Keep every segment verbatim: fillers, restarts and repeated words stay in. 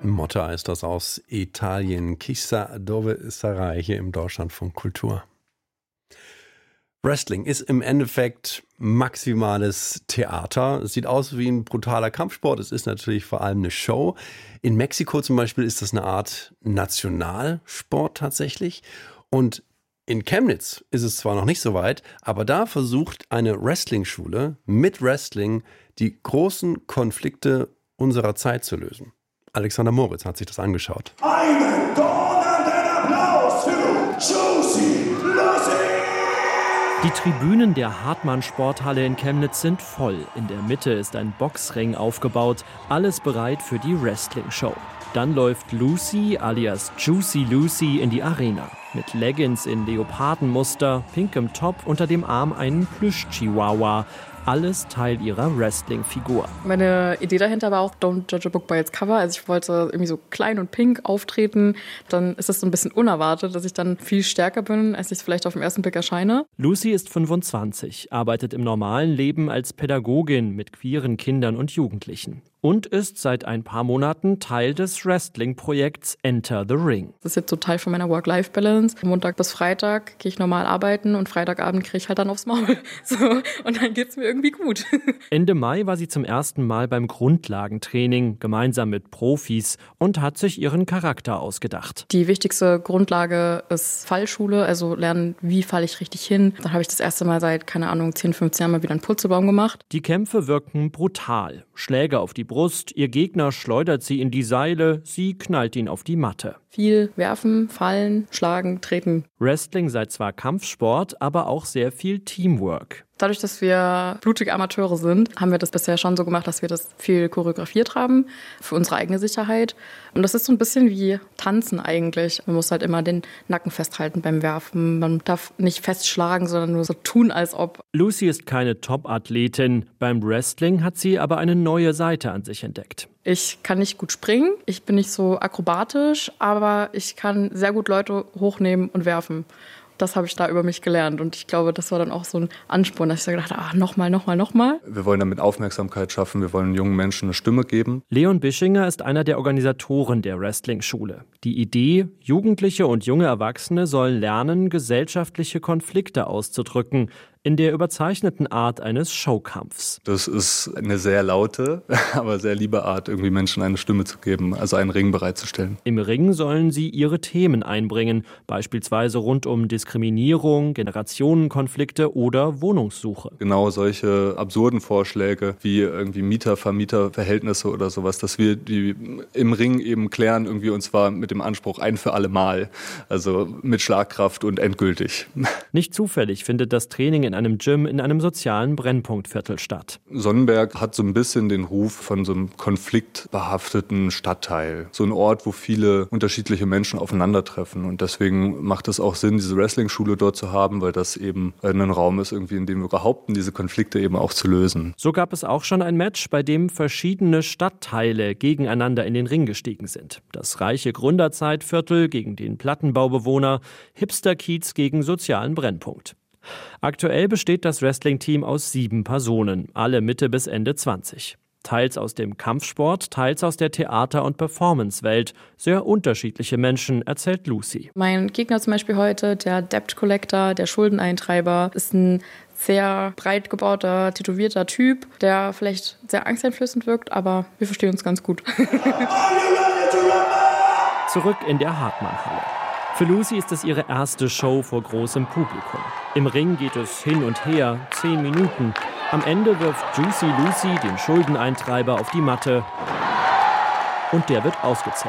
Motta ist das aus Italien. Chissà dove sarai hier im Deutschlandfunk Kultur. Wrestling ist im Endeffekt maximales Theater. Es sieht aus wie ein brutaler Kampfsport. Es ist natürlich vor allem eine Show. In Mexiko zum Beispiel ist das eine Art Nationalsport tatsächlich. Und in Chemnitz ist es zwar noch nicht so weit, aber da versucht eine Wrestling-Schule mit Wrestling die großen Konflikte unserer Zeit zu lösen. Alexander Moritz hat sich das angeschaut. Einen donnernden Applaus für Juicy Lucy! Die Tribünen der Hartmann-Sporthalle in Chemnitz sind voll. In der Mitte ist ein Boxring aufgebaut. Alles bereit für die Wrestling-Show. Dann läuft Lucy alias Juicy Lucy in die Arena. Mit Leggings in Leopardenmuster, pinkem Top, unter dem Arm einen Plüsch-Chihuahua. Alles Teil ihrer Wrestling-Figur. Meine Idee dahinter war auch Don't Judge a Book by its Cover. Also ich wollte irgendwie so klein und pink auftreten. Dann ist es so ein bisschen unerwartet, dass ich dann viel stärker bin, als ich vielleicht auf den ersten Blick erscheine. Lucy ist fünfundzwanzig, arbeitet im normalen Leben als Pädagogin mit queeren Kindern und Jugendlichen. Und ist seit ein paar Monaten Teil des Wrestling-Projekts Enter the Ring. Das ist jetzt so Teil von meiner Work-Life-Balance. Montag bis Freitag gehe ich normal arbeiten und Freitagabend kriege ich halt dann aufs Maul. So, und dann geht's mir irgendwie gut. Ende Mai war sie zum ersten Mal beim Grundlagentraining, gemeinsam mit Profis, und hat sich ihren Charakter ausgedacht. Die wichtigste Grundlage ist Fallschule, also lernen, wie falle ich richtig hin. Dann habe ich das erste Mal seit, keine Ahnung, zehn, fünfzehn Jahren mal wieder einen Purzelbaum gemacht. Die Kämpfe wirken brutal. Schläge auf die Brust, ihr Gegner schleudert sie in die Seile, sie knallt ihn auf die Matte. Viel werfen, fallen, schlagen, treten. Wrestling sei zwar Kampfsport, aber auch sehr viel Teamwork. Dadurch, dass wir blutige Amateure sind, haben wir das bisher schon so gemacht, dass wir das viel choreografiert haben für unsere eigene Sicherheit. Und das ist so ein bisschen wie Tanzen eigentlich. Man muss halt immer den Nacken festhalten beim Werfen. Man darf nicht festschlagen, sondern nur so tun, als ob. Lucy ist keine Top-Athletin. Beim Wrestling hat sie aber eine neue Seite an sich entdeckt. Ich kann nicht gut springen, ich bin nicht so akrobatisch, aber ich kann sehr gut Leute hochnehmen und werfen. Das habe ich da über mich gelernt und ich glaube, das war dann auch so ein Ansporn, dass ich so gedacht habe, ach, nochmal, nochmal, nochmal. Wir wollen damit Aufmerksamkeit schaffen, wir wollen jungen Menschen eine Stimme geben. Leon Bischinger ist einer der Organisatoren der Wrestling-Schule. Die Idee, Jugendliche und junge Erwachsene sollen lernen, gesellschaftliche Konflikte auszudrücken, in der überzeichneten Art eines Showkampfs. Das ist eine sehr laute, aber sehr liebe Art, irgendwie Menschen eine Stimme zu geben, also einen Ring bereitzustellen. Im Ring sollen sie ihre Themen einbringen, beispielsweise rund um Diskriminierung, Generationenkonflikte oder Wohnungssuche. Genau solche absurden Vorschläge wie irgendwie Mieter-Vermieter-Verhältnisse oder sowas, dass wir die im Ring eben klären, irgendwie, und zwar mit dem Anspruch ein für alle Mal, also mit Schlagkraft und endgültig. Nicht zufällig findet das Training in einem Gym in einem sozialen Brennpunktviertel statt. Sonnenberg hat so ein bisschen den Ruf von so einem konfliktbehafteten Stadtteil. So ein Ort, wo viele unterschiedliche Menschen aufeinandertreffen. Und deswegen macht es auch Sinn, diese Wrestling-Schule dort zu haben, weil das eben ein Raum ist, irgendwie, in dem wir behaupten, diese Konflikte eben auch zu lösen. So gab es auch schon ein Match, bei dem verschiedene Stadtteile gegeneinander in den Ring gestiegen sind. Das reiche Gründerzeitviertel gegen den Plattenbaubewohner, Hipster-Kiez gegen sozialen Brennpunkt. Aktuell besteht das Wrestling-Team aus sieben Personen, alle Mitte bis Ende zwanzig. Teils aus dem Kampfsport, teils aus der Theater- und Performance-Welt. Sehr unterschiedliche Menschen, erzählt Lucy. Mein Gegner zum Beispiel heute, der Debt Collector, der Schuldeneintreiber, ist ein sehr breit gebauter, tätowierter Typ, der vielleicht sehr angsteinflößend wirkt, aber wir verstehen uns ganz gut. Zurück in der Hartmann-Halle. Für Lucy ist es ihre erste Show vor großem Publikum. Im Ring geht es hin und her, zehn Minuten. Am Ende wirft Juicy Lucy den Schuldeneintreiber auf die Matte und der wird ausgezählt.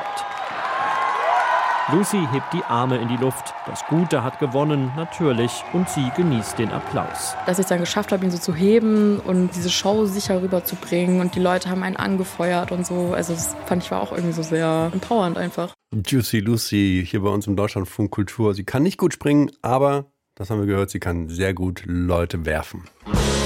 Lucy hebt die Arme in die Luft. Das Gute hat gewonnen, natürlich, und sie genießt den Applaus. Dass ich es dann geschafft habe, ihn so zu heben und diese Show sicher rüberzubringen und die Leute haben einen angefeuert und so. Also das fand ich war auch irgendwie so sehr empowernd einfach. Juicy Lucy hier bei uns im Deutschlandfunk Kultur. Sie kann nicht gut springen, aber, das haben wir gehört, sie kann sehr gut Leute werfen.